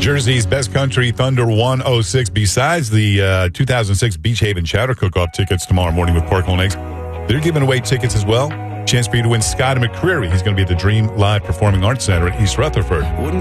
Jersey's Best Country Thunder 106. Besides the 2006 Beach Haven Chowder Cook-Off tickets tomorrow morning with Parkland Eggs, they're giving away tickets as well. Chance for you to win Scott McCreery. He's going to be at the Dream Live Performing Arts Center at East Rutherford.